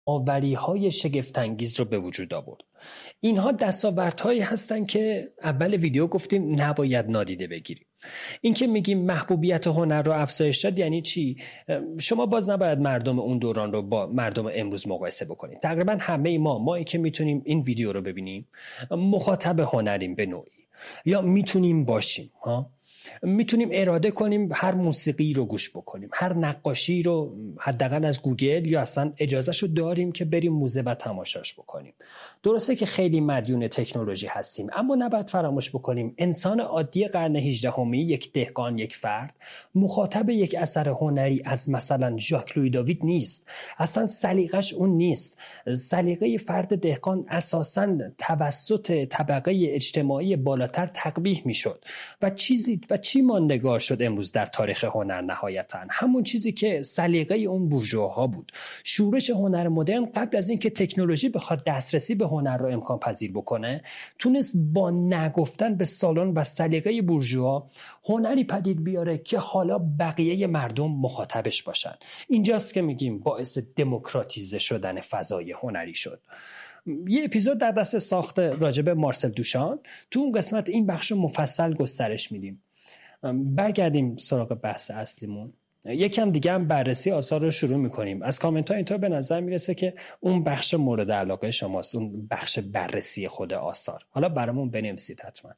نوآوری‌های شگفت‌انگیز رو به وجود آورد. اینها دستاوردهایی هستن که اول ویدیو گفتیم نباید نادیده بگیریم. این که میگیم محبوبیت هنر رو افزایش داد یعنی چی؟ شما باز نباید مردم اون دوران رو با مردم امروز مقایسه بکنید. تقریبا همه ما که میتونیم این ویدیو رو ببینیم مخاطب هنریم به نوعی، یا میتونیم باشیم میتونیم اراده کنیم هر موسیقی رو گوش بکنیم، هر نقاشی رو حداقل از گوگل، یا اصلا اجازهشو داریم که بریم موزه و تماشاش بکنیم. درسته که خیلی مدیون تکنولوژی هستیم، اما نباید فراموش بکنیم انسان عادی قرن 18 یک دهقان، یک فرد مخاطب یک اثر هنری از مثلا ژاک لویی داوید نیست. اصلا سلیقش اون نیست. سلیقه فرد دهقان اساساً توسط طبقه اجتماعی بالاتر تقبیح میشد و چی ماندگار شد امروز در تاریخ هنر؟ نهایتاً همون چیزی که سلیقه اون بورژواها بود. شورش هنر مدرن قبل از اینکه تکنولوژی بخواد دسترسی به هنر رو امکان پذیر بکنه، تونست با نگفتن به سالن و سلیقه بورژوا هنری پدید بیاره که حالا بقیه مردم مخاطبش باشن. اینجاست که میگیم باعث دموکراتیزه شدن فضای هنری شد. یه اپیزود در دست ساخته راجب مارسل دوشان، تو اون قسمت این بخش مفصل گسترش میدیم. برگردیم سراغ بحث اصلیمون. یکم دیگه هم بررسی آثار رو شروع میکنیم. از کامنت ها اینطور به نظر میرسه که اون بخش مورد علاقه شماست، اون بخش بررسی خود آثار. حالا برامون بنویسید حتما.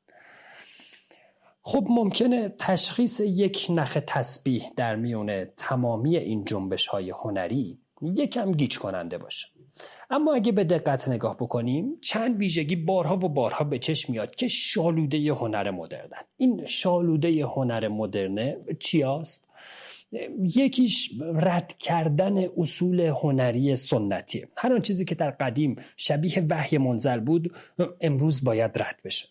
خب ممکنه تشخیص یک نخ تسبیح در میون تمامی این جنبش های هنری یکم گیج کننده باشه، اما اگه به دقت نگاه بکنیم چند ویژگی بارها و بارها به چشم میاد که شالوده هنر مدرنن. این شالوده هنر مدرنه چی است؟ یکیش رد کردن اصول هنری سنتیه. هر آن چیزی که در قدیم شبیه وحی منزل بود امروز باید رد بشه.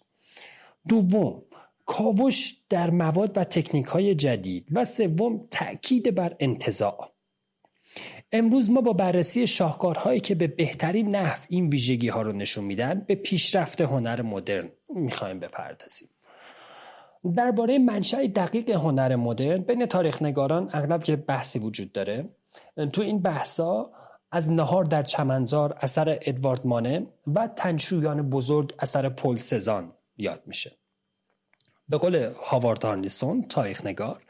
دوم، کاوش در مواد و تکنیک‌های جدید. و سوم، تأکید بر انتزاع. امروز ما با بررسی شاهکارهایی که به بهترین نحو این ویژگی ها رو نشون میدن به پیشرفت هنر مدرن میخوایم بپردازیم. درباره منشأ دقیق هنر مدرن بین تاریخ نگاران اغلب که بحثی وجود داره. تو این بحثا از نهار در چمنزار اثر ادوارد مانه و تنشویان بزرگ اثر پل سزان یاد میشه. به قول هاوارد هارنیسون تاریخ نگار،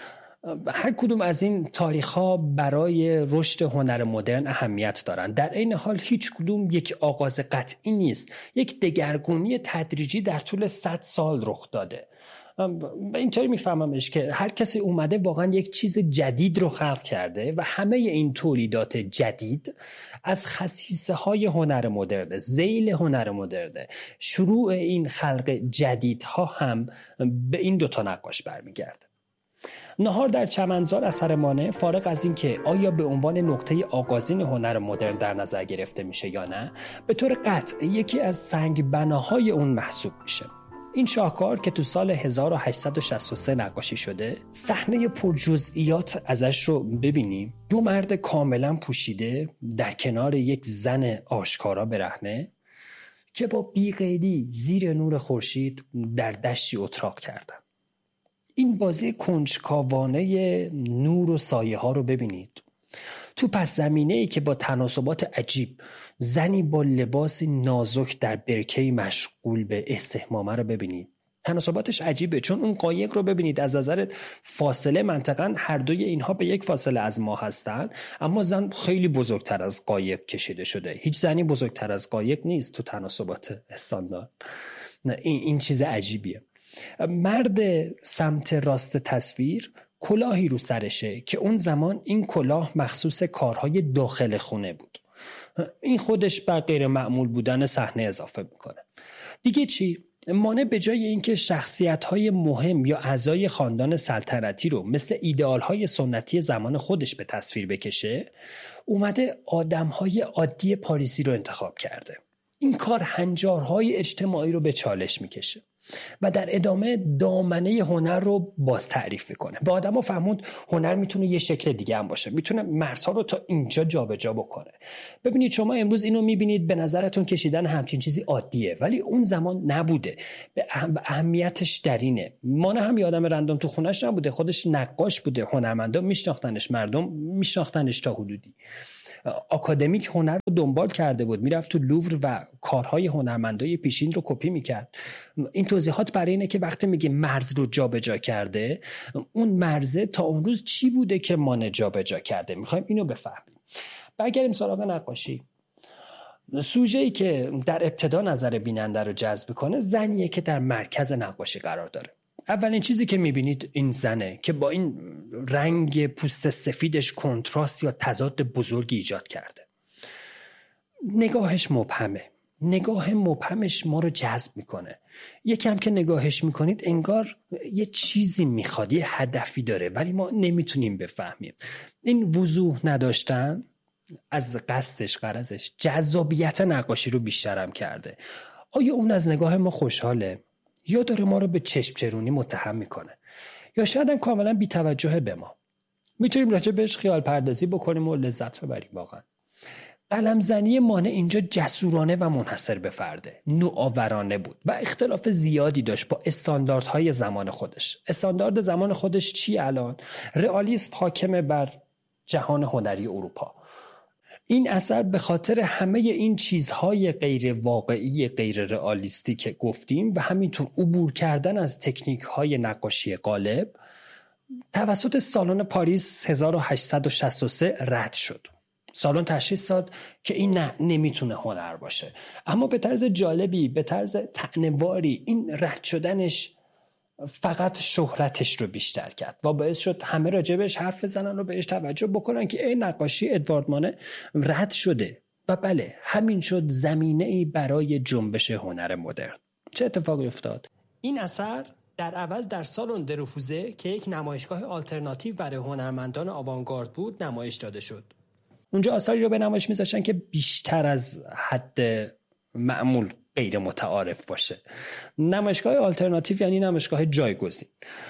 هر کدوم از این تاریخ‌ها برای رشد هنر مدرن اهمیت دارند. در این حال هیچ کدوم یک آغاز قطعی نیست. یک دگرگونی تدریجی در طول 100 سال رخ داده. اینطوری میفهممش که هر کسی اومده واقعا یک چیز جدید رو خلق کرده و همه این تولیدات جدید از خصیصه های هنر مدرن، ذیل هنر مدرن، شروع این خلق جدیدها هم به این دوتا نقاش برمیگرده. نهار در چمنزار اثر مانه فارغ از این که آیا به عنوان نقطه آغازین هنر مدرن در نظر گرفته میشه یا نه، به طور قطع یکی از سنگ بناهای اون محسوب میشه. این شاهکار که تو سال 1863 نقاشی شده، صحنه پرجزئیات ازش رو ببینیم. دو مرد کاملا پوشیده در کنار یک زن آشکارا برهنه که با بی‌قیدی زیر نور خورشید در دشتی اتراق کردن. این بازی کنجکاوانه نور و سایه ها رو ببینید. تو پس زمینه‌ای که با تناسبات عجیب زنی با لباسی نازک در برکه‌ای مشغول به استحمامه رو ببینید. تناسباتش عجیبه چون اون قایق رو ببینید از نظر فاصله منطقاً هر دوی اینها به یک فاصله از ما هستن، اما زن خیلی بزرگتر از قایق کشیده شده. هیچ زنی بزرگتر از قایق نیست تو تناسبات استاندارد. این چیز عجیبیه. مرد سمت راست تصویر کلاهی رو سرشه که اون زمان این کلاه مخصوص کارهای داخل خونه بود. این خودش بر غیر معمول بودن صحنه اضافه میکنه. دیگه چی؟ مانع به جای اینکه شخصیت‌های مهم یا اعضای خاندان سلطنتی رو مثل ایدئال‌های سنتی زمان خودش به تصویر بکشه، اومده آدم‌های عادی پاریسی رو انتخاب کرده. این کار هنجارهای اجتماعی رو به چالش میکشه و در ادامه دامنه هنر رو باز تعریف میکنه. به آدم‌ها فهموند هنر میتونه یه شکل دیگه هم باشه، میتونه مرزها رو تا اینجا جابجا بکنه. ببینید شما امروز اینو میبینید به نظرتون کشیدن همچین چیزی عادیه، ولی اون زمان نبوده. به اهمیتش در اینه. مانع هم یه آدم رندوم تو خونش نبوده، خودش نقاش بوده، هنرمندا میشناختنش، مردم میشناختنش تا حدودی. آکادمیک هنر رو دنبال کرده بود، میرفت تو لوور و کارهای هنرمندای پیشین رو کپی میکرد. این توضیحات برای اینه که وقتی میگیم مرز رو جابجا کرده، اون مرزه تا اون روز چی بوده که مانع جابجا کرده، میخوایم اینو بفهمیم. برگردیم سراغ نقاشی. سوژه‌ای که در ابتدا نظر بیننده رو جذب کنه زنیه که در مرکز نقاشی قرار داره. اولین چیزی که میبینید این زنه که با این رنگ پوست سفیدش کنتراست یا تضاد بزرگی ایجاد کرده. نگاهش مبهمه. نگاه مبهمش ما رو جذب میکنه. یکم که نگاهش میکنید انگار یه چیزی میخواد، یه هدفی داره، ولی ما نمیتونیم بفهمیم. این وضوح نداشتن از قصدش، غرضش جذابیت نقاشی رو بیشترم کرده. آیا اون از نگاه ما خوشحاله یا داره ما رو به چشم چرونی متهم میکنه، یا شاید هم کاملا بی‌توجه به ما؟ میتونیم راجع بهش خیال پردازی بکنیم و لذت ببریم. واقعا قلمزنی مانع اینجا جسورانه و منحصر به فرده، نوآورانه بود و اختلاف زیادی داشت با استانداردهای زمان خودش. استاندارد زمان خودش چی الان؟ رئالیسم حاکمه بر جهان هنری اروپا. این اثر به خاطر همه این چیزهای غیر واقعی، غیر رئالیستی که گفتیم و همینطور عبور کردن از تکنیک‌های نقاشی قالب توسط سالن پاریس 1863 رد شد. سالن تشخیص داد که این نمیتونه هنر باشه. اما به طرز جالبی، به طرز طعنه‌واری، این رد شدنش فقط شهرتش رو بیشتر کرد و باعث شد همه راجبش حرف بزنن و بهش توجه بکنن که این نقاشی ادوارد مانه رد شده. و بله، همین شد زمینه‌ای برای جنبش هنر مدرن. چه اتفاقی افتاد؟ این اثر در عوض در سالن دروفوزه که یک نمایشگاه آلترناتیو برای هنرمندان آوانگارد بود نمایش داده شد. اونجا آثاری رو به نمایش میذاشتن که بیشتر از حد معمول غیر متعارف باشه. نمایشگاه آلترناتیو یعنی نمایشگاه جایگزین.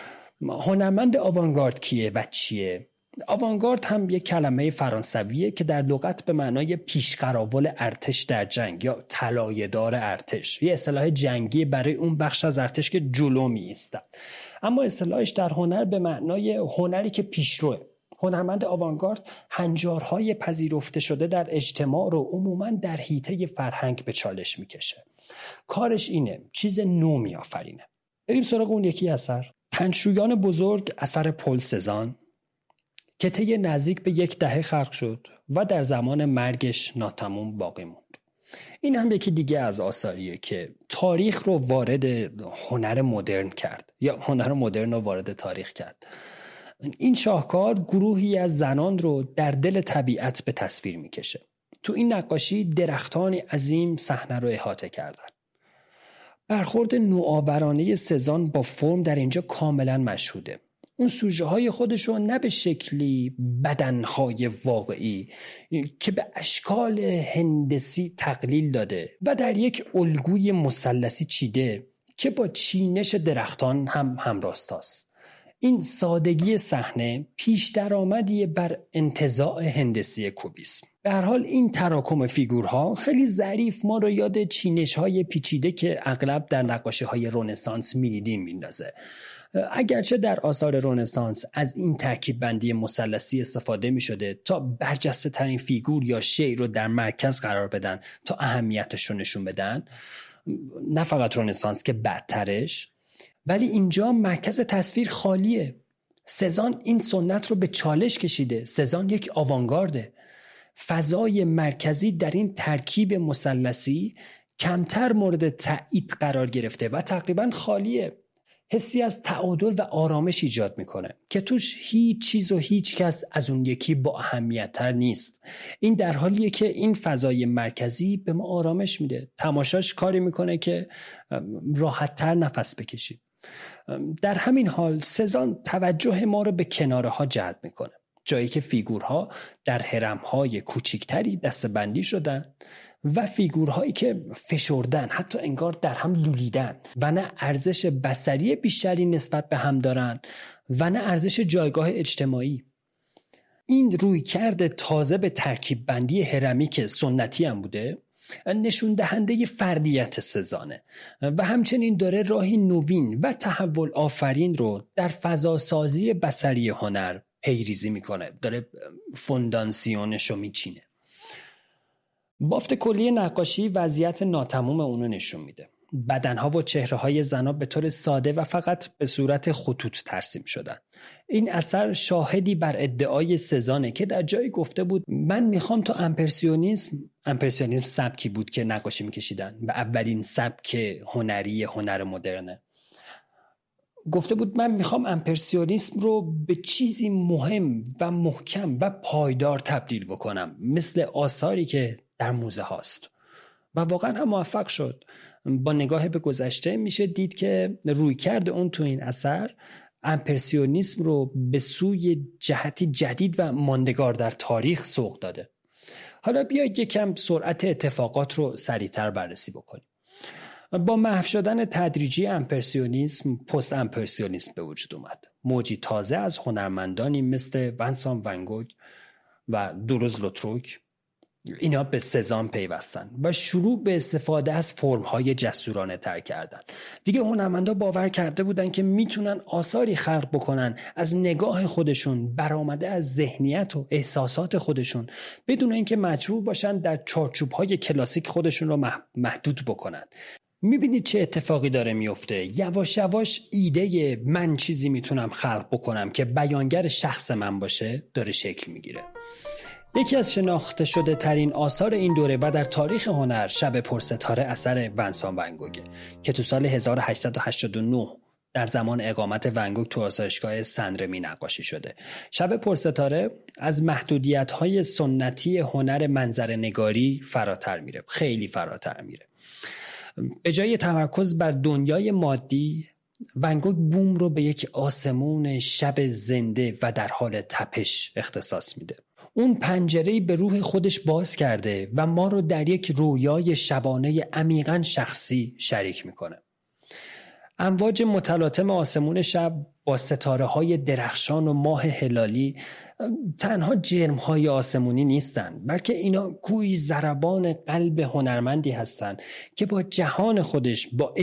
هنرمند آوانگارد کیه و چیه؟ آوانگارد هم یک کلمه فرانسویه که در لغت به معنای پیشقراول ارتش در جنگ یا طلایه‌دار ارتش، یه اصطلاح جنگی برای اون بخش از ارتش که جلو می‌ایستد. اما اصطلاحش در هنر به معنای هنری که پیشروه. هنرمند آوانگارد هنجارهای پذیرفته شده در اجتماع رو عموماً در حیطه فرهنگ به چالش میکشه. کارش اینه، چیز نو میآفرینه. بریم سراغ اون یکی اثر. تنشویان بزرگ، اثر پل سزان که طی نزدیک به 1 دهه خلق شد و در زمان مرگش ناتمام باقی موند. این هم یکی دیگه از آثاریه که تاریخ رو وارد هنر مدرن کرد یا هنر مدرن رو وارد تاریخ کرد. این شاهکار گروهی از زنان رو در دل طبیعت به تصویر میکشه. تو این نقاشی درختان عظیم صحنه رو احاطه کردن. برخورد نوآورانه سزان با فرم در اینجا کاملا مشهوده. اون سوژه های خودش رو نه به شکلی بدنهای واقعی که به اشکال هندسی تقلیل داده و در یک الگوی مثلثی چیده که با چینش درختان هم همراستاست. این سادگی صحنه پیش درآمدی بر انتزاع هندسی کوبیسم. به هر حال این تراکم فیگورها خیلی ظریف ما رو یاد چینش‌های پیچیده که اغلب در نقاشی‌های رنسانس می‌دیدیم میندازه. اگرچه در آثار رنسانس از این ترکیب بندی مثلثی استفاده می‌شده تا برجسته ترین فیگور یا شی رو در مرکز قرار بدن تا اهمیتش رو نشون بدن، نه فقط رنسانس که بدترش، ولی اینجا مرکز تصویر خالیه. سزان این سنت رو به چالش کشیده. سزان یک آوانگارده. فضای مرکزی در این ترکیب مثلثی کمتر مورد تایید قرار گرفته و تقریبا خالیه. حسی از تعادل و آرامش ایجاد میکنه که توش هیچ چیز و هیچ کس از اون یکی با اهمیت تر نیست. این در حالیه که این فضای مرکزی به ما آرامش میده. تماشاش کاری میکنه که راحت تر نفس بکشیم. در همین حال سزان توجه ما رو به کناره ها جلب میکنه، جایی که فیگورها در هرم‌های کوچکتری دسته‌بندی شدن و فیگورهایی که فشردن، حتی انگار در هم لولیدن و نه ارزش بصری بیشتری نسبت به هم دارن و نه ارزش جایگاه اجتماعی. این رویکرد تازه به ترکیب بندی هرمی که سنتی هم بوده نشون دهنده فردیت سزانه و همچنین داره راهی نوین و تحول آفرین رو در فضاسازی بصری هنر پیریزی میکنه، داره فونداسیونش رو میچینه. بافت کلی نقاشی وضعیت ناتمام اونو نشون میده. بدنها و چهره‌های زنها به طور ساده و فقط به صورت خطوط ترسیم شدن. این اثر شاهدی بر ادعای سزانه که در جایی گفته بود من میخوام تا امپرسیونیسم سبکی بود که نقاشی میکشیدن و اولین سبک هنر مدرنه. گفته بود من میخوام امپرسیونیسم رو به چیزی مهم و محکم و پایدار تبدیل بکنم، مثل آثاری که در موزه هاست. و واقعا هم موفق شد. با نگاه به گذشته میشه دید که رویکرد اون تو این اثر امپرسیونیسم رو به سوی جهتی جدید و ماندگار در تاریخ سوق داده. حالا بیایید یکم سرعت اتفاقات رو سریعتر بررسی بکنیم. با محو شدن تدریجی امپرسیونیسم، پست امپرسیونیسم به وجود اومد. موجی تازه از هنرمندانی مثل ونسان ونگوگ و دوروز لوتروک اینا به سزان پیوستن و شروع به استفاده از فرم‌های جسورانه تر کردن. دیگه هنرمندا باور کرده بودن که میتونن آثاری خلق بکنن از نگاه خودشون، برآمده از ذهنیت و احساسات خودشون، بدون اینکه مجبور باشن در چارچوب‌های کلاسیک خودشون رو محدود بکنن. میبینید چه اتفاقی داره میفته. یواش یواش ایده من چیزی میتونم خلق بکنم که بیانگر شخص من باشه داره شکل میگیره. یکی از شناخته شده ترین آثار این دوره و در تاریخ هنر شب پرستاره اثر ونسان ونگوگه که تو سال 1889 در زمان اقامت ونگوگ تو آسایشگاه سنرمی نقاشی شده. شب پرستاره از محدودیت‌های سنتی هنر منظره نگاری فراتر میره، خیلی فراتر میره. به جای تمرکز بر دنیای مادی، ونگوگ بوم رو به یک آسمون شب زنده و در حال تپش اختصاص میده. اون پنجره‌ای به روح خودش باز کرده و ما رو در یک رویای شبانه عمیقاً شخصی شریک میکنه. امواج متلاطم آسمون شب با ستاره‌های درخشان و ماه هلالی تنها جرم‌های آسمونی نیستن، بلکه اینا گویی ضربان قلب هنرمندی هستن که با جهان خودش با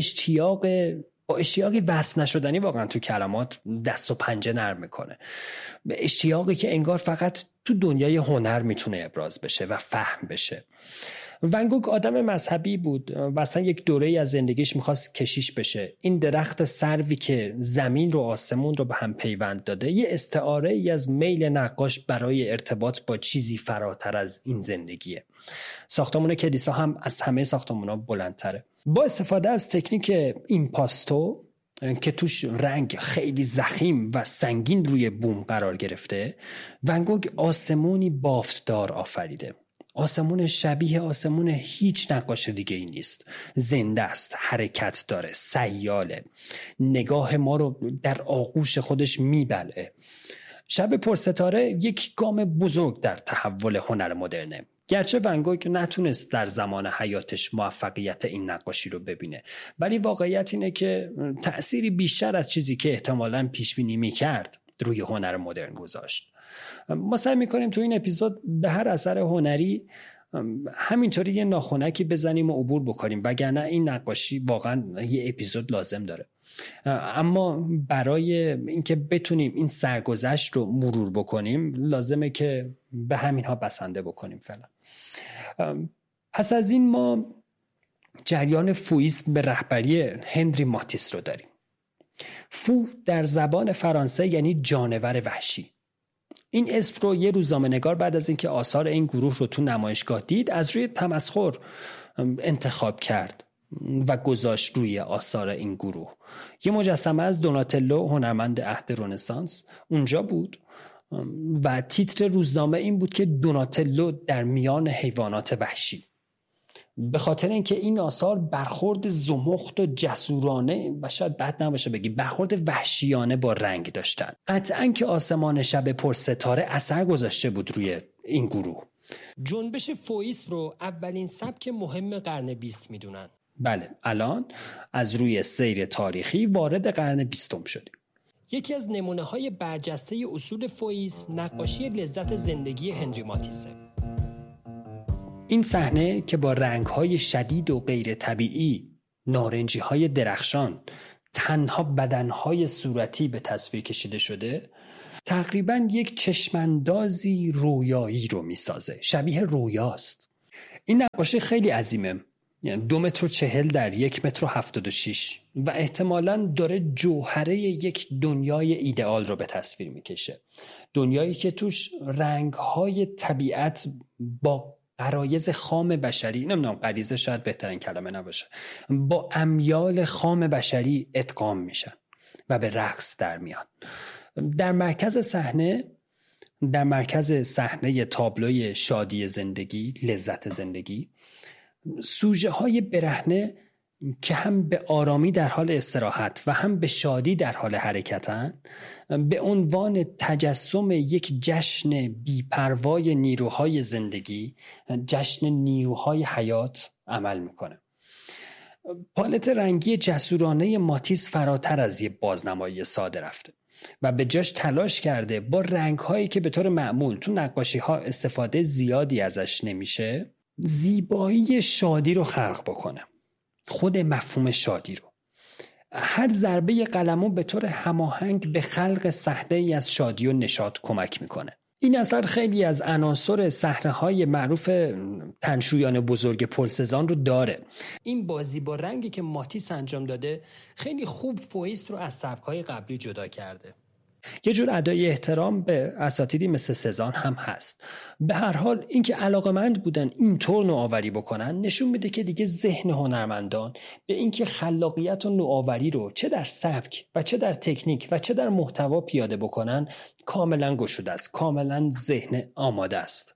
اشتیاقی وصف نشدنی واقعا تو کلمات دست و پنجه نرم میکنه. به اشتیاقی که انگار فقط تو دنیای هنر میتونه ابراز بشه و فهم بشه. ونگوگ آدم مذهبی بود و اصلا یک دوره‌ای از زندگیش میخواست کشیش بشه. این درخت سروی که زمین رو آسمون رو به هم پیوند داده یه استعاره ای از میل نقاش برای ارتباط با چیزی فراتر از این زندگیه. ساختمان کلیسا هم از همه ساختمان‌ها بلندتره. با استفاده از تکنیک ایمپاستو که توش رنگ خیلی ضخیم و سنگین روی بوم قرار گرفته، ونگوگ آسمونی بافتدار آفریده. آسمون شبیه آسمون هیچ نقاش دیگه ای نیست. زنده است، حرکت داره، سیاله، نگاه ما رو در آغوش خودش میبلعه. شب پرستاره یک گام بزرگ در تحول هنر مدرنه. گرچه ونگوگ نتونست در زمان حیاتش موفقیت این نقاشی رو ببینه، ولی واقعیت اینه که تأثیری بیشتر از چیزی که احتمالاً پیش بینی می‌کرد روی هنر مدرن گذاشت. ما سعی می‌کنیم تو این اپیزود به هر اثر هنری همینطوری یه ناخنکی بزنیم و عبور بکنیم، وگرنه این نقاشی واقعاً یه اپیزود لازم داره. اما برای اینکه بتونیم این سرگذشت رو مرور بکنیم لازمه که به همین ها بسنده بکنیم فعلا. پس از این ما جریان فویسم به رهبری هنری ماتیس رو داریم. فو در زبان فرانسه یعنی جانور وحشی. این اسم رو یه روزنامه‌نگار بعد از اینکه آثار این گروه رو تو نمایشگاه دید از روی تمسخر انتخاب کرد و گذاشت روی آثار این گروه. یه مجسمه از دوناتلو، هنرمند عهد رنسانس، اونجا بود و تیتر روزنامه این بود که دوناتلو در میان حیوانات وحشی. به خاطر اینکه این آثار برخورد زمخت و جسورانه و شاید بد نباشه بگی برخورد وحشیانه با رنگ داشتن. قطعاً که آسمان شب پرستاره اثر گذاشته بود روی این گروه. جنبش فویسم رو اولین سبک مهم قرن 20 میدونن. بله، الان از روی سیر تاریخی وارد قرن 20 شدیم. یکی از نمونه‌های برجسته اصول فویسم نقاشی لذت زندگی هنری ماتیسه. این صحنه که با رنگ‌های شدید و غیر طبیعی، نارنجی‌های درخشان، تنها بدن‌های صورتی به تصویر کشیده شده، تقریباً یک چشماندازی رویایی رو می‌سازه. شبیه رویاست. این نقاشی خیلی عظیمه، یعنی 2.40 متر در 1.76 متر و احتمالاً داره جوهره یک دنیای ایدئال رو به تصویر میکشه. دنیایی که توش رنگ‌های طبیعت با غرایز خام بشری، نمیدونم غریزه شاید بهترین کلمه نباشه، با امیال خام بشری ادغام میشن و به رقص در میان. در مرکز صحنه تابلوی شادی زندگی، لذت زندگی، سوژه های برهنه که هم به آرامی در حال استراحت و هم به شادی در حال حرکتن، به عنوان تجسم یک جشن بی‌پروای نیروهای زندگی، جشن نیروهای حیات عمل میکنه. پالت رنگی جسورانه ماتیس فراتر از یه بازنمایی ساده رفته و به جاش تلاش کرده با رنگ‌هایی که به طور معمول تو نقاشی‌ها استفاده زیادی ازش نمیشه، زیبایی شادی رو خلق بکنه، خود مفهوم شادی رو. هر ضربه قلمو به طور هماهنگ به خلق صحنه‌ای از شادی و نشاط کمک میکنه. این اثر خیلی از عناصر صحنه‌های معروف تنشویان بزرگ پل سزان رو داره. این بازی با رنگی که ماتیس انجام داده خیلی خوب فوئیسم رو از سبک‌های قبلی جدا کرده. یه جور ادای احترام به اساتیدی مثل سزان هم هست. به هر حال اینکه علاقه‌مند بودن اینطور نوآوری بکنن نشون میده که دیگه ذهن هنرمندان به اینکه خلاقیت و نوآوری رو چه در سبک و چه در تکنیک و چه در محتوا پیاده بکنن کاملا گشوده است، کاملا ذهن آماده است.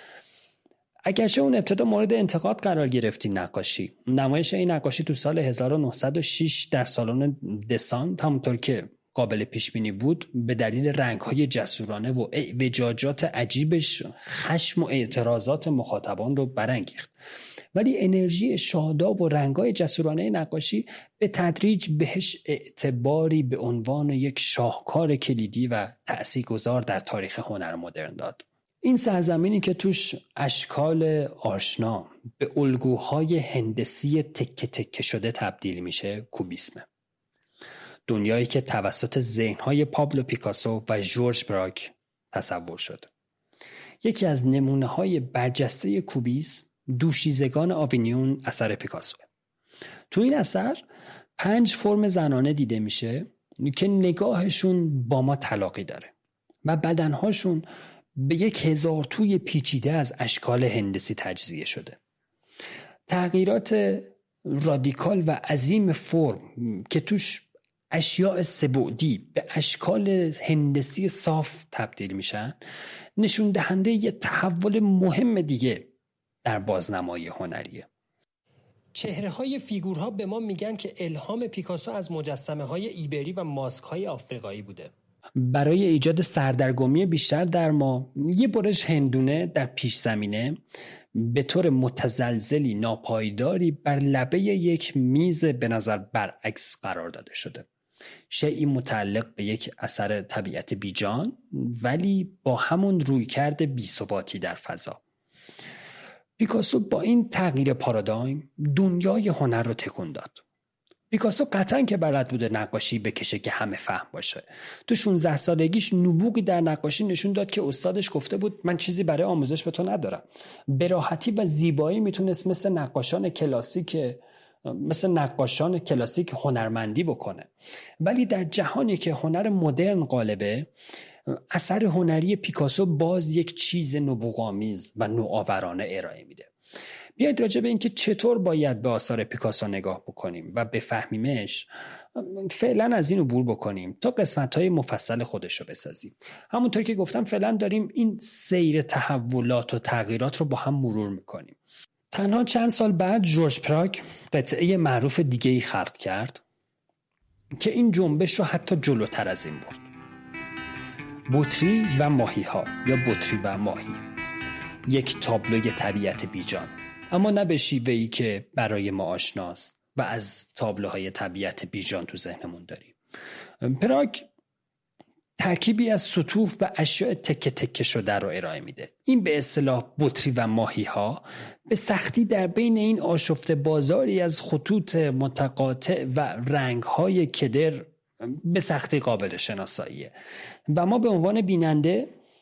اگرچه اون ابتدا مورد انتقاد قرار گرفت این نقاشی، نمایش این نقاشی تو سال 1906 در سالن دسان همونطور که قابل پیش بینی بود به دلیل رنگ‌های جسورانه و اعوجاجات عجیبش خشم و اعتراضات مخاطبان رو برانگیخت. ولی انرژی شاداب و رنگ‌های جسورانه نقاشی به تدریج بهش اعتباری به عنوان یک شاهکار کلیدی و تأثیرگذار در تاریخ هنر مدرن داد. این سرزمینی که توش اشکال آشنا به الگوهای هندسی تکه تکه شده تبدیل میشه کوبیسمه. دنیایی که توسط ذهن‌های پابلو پیکاسو و ژورژ براک تصور شد. یکی از نمونه‌های برجسته کوبیسم دوشیزگان آوینیون اثر پیکاسو. تو این اثر 5 فرم زنانه دیده میشه که نگاهشون با ما تلاقی داره و بدنهاشون به 1000 توی پیچیده از اشکال هندسی تجزیه شده. تغییرات رادیکال و عظیم فرم که توش اشیاء سه‌بعدی به اشکال هندسی صاف تبدیل میشن نشون دهنده یه تحول مهم دیگه در بازنمایی هنریه. چهره‌های فیگورها به ما میگن که الهام پیکاسو از مجسمه‌های ایبری و ماسک‌های آفریقایی بوده. برای ایجاد سردرگمی بیشتر در ما یه برش هندونه در پیش زمینه به طور متزلزلی ناپایداری بر لبه یک میز به نظر برعکس قرار داده شده. شیئی متعلق به یک اثر طبیعت بیجان ولی با همون رویکرد بی‌ثباتی در فضا. پیکاسو با این تغییر پارادایم دنیای هنر رو تکون داد. پیکاسو قطعاً که بلد بوده نقاشی بکشه که همه فهم باشه. تو 16 سالگیش نبوغی در نقاشی نشون داد که استادش گفته بود من چیزی برای آموزش به تو ندارم. به راحتی و زیبایی میتونست مثل نقاشان کلاسیک هنرمندی بکنه. ولی در جهانی که هنر مدرن غالبه، اثر هنری پیکاسو باز یک چیز نبوغامیز و نوآورانه ارائه میده. بیایید راجع به اینکه چطور باید به آثار پیکاسو نگاه بکنیم و بفهمیمش فعلا از این عبور بکنیم تا قسمت‌های مفصل خودش رو بسازیم. همونطور که گفتم فعلا داریم این سیر تحولات و تغییرات رو با هم مرور میکنیم. تنها چند سال بعد ژورژ پراک قطعه معروف دیگه‌ای خلق کرد که این جنبش رو حتی جلوتر از این برد. بطری و ماهی‌ها یا بطری و ماهی، یک تابلوی طبیعت بیجان، اما نه به شیوه‌ای که برای ما آشناست و از تابلوهای طبیعت بیجان تو ذهنمون داریم. پراک ترکیبی از سطوح و اشیاء تکه تکه شده رو ارائه میده. این به اصطلاح بطری و ماهی‌ها به سختی در بین این آشفته بازاری از خطوط متقاطع و رنگ‌های کدر به سختی قابل شناساییه و ما به عنوان بیننده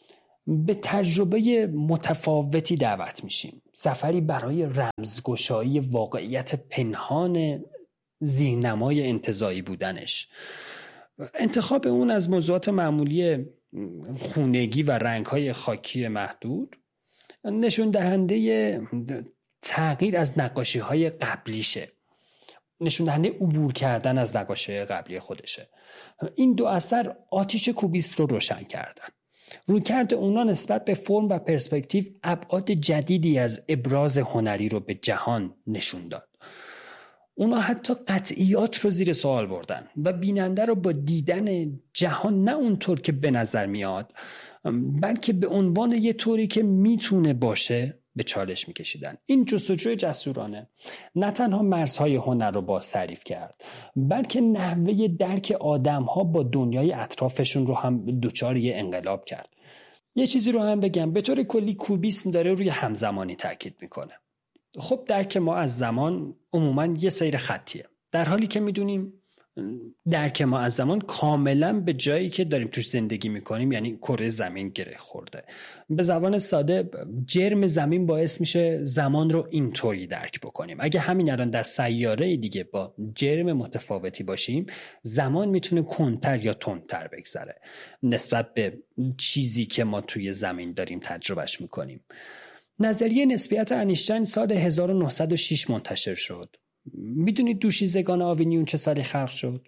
به تجربه متفاوتی دعوت میشیم. سفری برای رمزگشایی واقعیت پنهان زیرنمای انتزاعی بودنش. انتخاب اون از موضوعات معمولی خونگی و رنگ‌های خاکی محدود نشون دهنده تغییر از نقاشی‌های قبلیشه، نشون دهنده عبور کردن از نقاشی قبلی خودشه. این دو اثر آتیش کوبیسم رو روشن کردن. رویکرد اونا نسبت به فرم و پرسپکتیو ابعاد جدیدی از ابراز هنری رو به جهان نشون داد. اونا حتی قطعیات رو زیر سوال بردن و بیننده رو با دیدن جهان نه اونطور که به نظر میاد، بلکه به عنوان یه طوری که میتونه باشه به چالش میکشیدن. این جستجوی جسورانه نه تنها مرزهای هنر رو باز تعریف کرد، بلکه نحوه درک آدم‌ها با دنیای اطرافشون رو هم دچار یه انقلاب کرد. یه چیزی رو هم بگم، به طور کلی کوبیسم داره روی همزمانی تاکید میکنه. خب درک ما از زمان عموماً یه سیر خطیه، در حالی که میدونیم درک ما از زمان کاملا به جایی که داریم توش زندگی میکنیم، یعنی کره زمین، گره خورده. به زبان ساده جرم زمین باعث میشه زمان رو اینطوری درک بکنیم. اگه همین الان در سیاره دیگه با جرم متفاوتی باشیم، زمان میتونه کنتر یا تندتر بگذره نسبت به چیزی که ما توی زمین داریم تجربهش میکنیم. نظریه نسبیت انیشتین سال 1906 منتشر شد. میدونید دوشیزگان آوینیون چه سالی خلق شد؟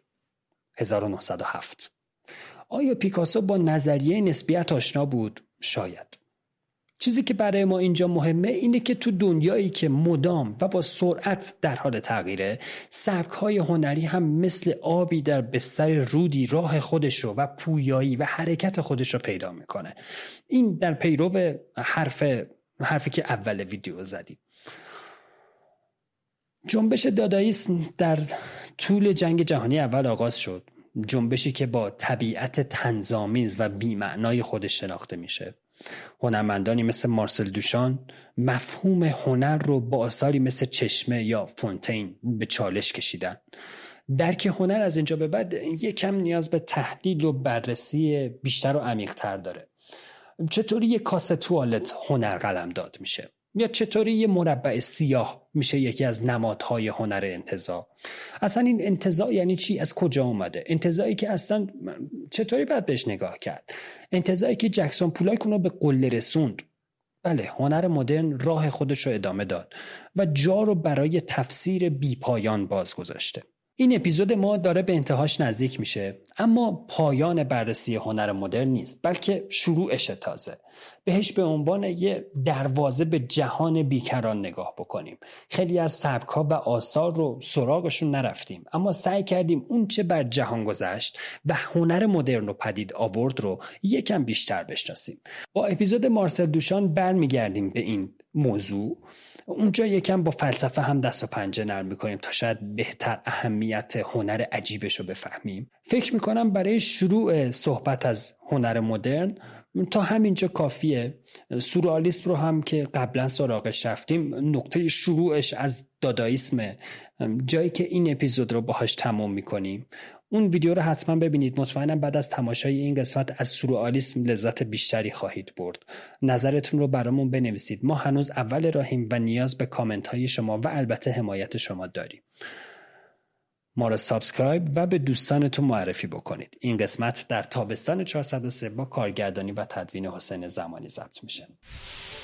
1907. آیا پیکاسو با نظریه نسبیت آشنا بود؟ شاید. چیزی که برای ما اینجا مهمه اینه که تو دنیایی که مدام و با سرعت در حال تغییره، سبک‌های هنری هم مثل آبی در بستر رودی راه خودش رو و پویایی و حرکت خودش رو پیدا میکنه. این در پیرو حرفی که اول ویدیو زدیم. جنبش داداییسم در طول جنگ جهانی اول آغاز شد. جنبشی که با طبیعت طنزآمیز و بی‌معنای خودش شناخته میشه. هنرمندانی مثل مارسل دوشان مفهوم هنر رو با آثاری مثل چشمه یا فونتین به چالش کشیدن. درک هنر از اینجا به بعد یکم نیاز به تحلیل و بررسی بیشتر و عمیق‌تر داره. چطوری یک کاسه توالت هنر قلمداد میشه؟ یا چطوری یه مربع سیاه میشه یکی از نمادهای هنر انتزاع؟ اصلا این انتزاع یعنی چی؟ از کجا اومده؟ انتزاعی که اصلا چطوری باید بهش نگاه کرد؟ انتزاعی که جکسون پولاک اونو به قله رسوند. بله، هنر مدرن راه خودش رو ادامه داد و جا رو برای تفسیر بیپایان باز گذاشته. این اپیزود ما داره به انتهاش نزدیک میشه، اما پایان بررسی هنر مدرن نیست، بلکه شروعشه. تازه بهش به عنوان یه دروازه به جهان بیکران نگاه بکنیم. خیلی از سبک‌ها و آثار رو سراغشون نرفتیم، اما سعی کردیم اون چه بر جهان گذشت و هنر مدرن رو پدید آورد رو یکم بیشتر بشناسیم. با اپیزود مارسل دوشان برمیگردیم به این موضوع. اونجا یکم با فلسفه هم دست و پنجه نرم میکنیم تا شاید بهتر اهمیت هنر عجیبش رو بفهمیم. فکر میکنم برای شروع صحبت از هنر مدرن تا همینجا کافیه. سورئالیسم رو هم که قبلا سراغش رفتیم، نقطه شروعش از داداییسم، جایی که این اپیزود رو باهاش تموم میکنیم. اون ویدیو رو حتما ببینید. مطمئنم بعد از تماشای این قسمت از سورئالیسم لذت بیشتری خواهید برد. نظرتون رو برامون بنویسید. ما هنوز اول راهیم و نیاز به کامنت های شما و البته حمایت شما داریم. ما رو سابسکرایب و به دوستانتون معرفی بکنید. این قسمت در تابستان 403 با کارگردانی و تدوین حسین زمانی ضبط میشه.